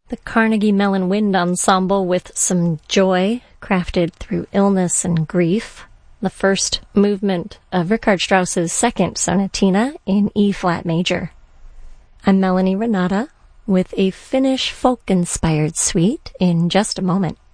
The Carnegie Mellon Wind Ensemble with some joy crafted through illness and grief. The first movement of Richard Strauss's second sonatina in E-flat major. I'm Melanie Renata with a Finnish folk-inspired suite in just a moment.